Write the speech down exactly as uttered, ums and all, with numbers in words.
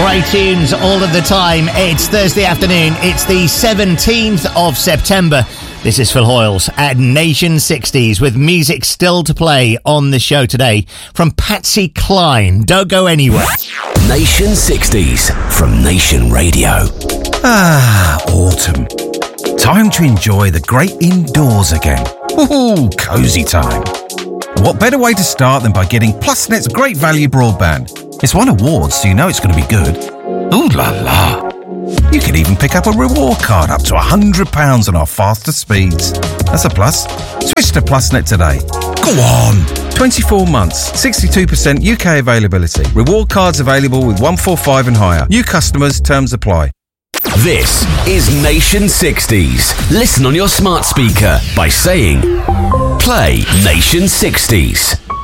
Great tunes all of the time. It's Thursday afternoon. It's the seventeenth of September. This is Phil Hoyles at Nation sixties with music still to play on the show today from Patsy Cline. Don't go anywhere. Nation sixties from Nation Radio. Ah, autumn. Time to enjoy the great indoors again. Woohoo, cosy time. What better way to start than by getting PlusNet's great value broadband? It's won awards, so you know it's going to be good. Ooh la la. You can even pick up a reward card up to one hundred pounds on our faster speeds. That's a plus. Switch to PlusNet today. Go on. twenty-four months, sixty-two percent U K availability. Reward cards available with one forty-five and higher. New customers, terms apply. This is Nation sixties. Listen on your smart speaker by saying, play Nation sixties.